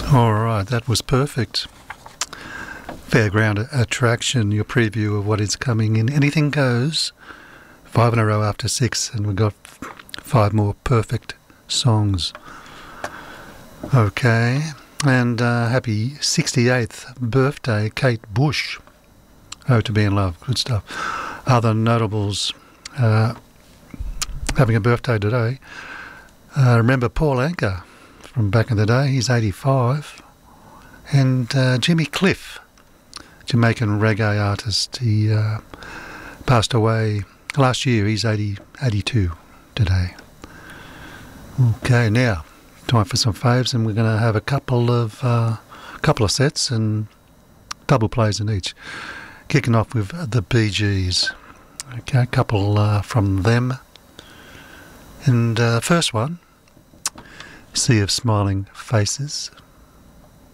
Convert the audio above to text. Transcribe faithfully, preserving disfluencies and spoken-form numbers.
All right, that was perfect. Fairground Attraction, your preview of what is coming in Anything Goes. Five in a row after six, and we've got five more perfect songs. Okay, and uh, happy sixty-eighth birthday, Kate Bush. Oh, to be in love, good stuff. Other notables uh, having a birthday today. Uh, remember Paul Anka from back in the day, he's eighty-five. And uh, Jimmy Cliff, Jamaican reggae artist, he uh, passed away last year. He's eighty, eighty-two today. Okay, now time for some faves, and we're going to have a couple of uh, couple of sets and double plays in each. Kicking off with the Bee Gees. Okay, a couple uh, from them. And uh, first one, Sea of Smiling Faces.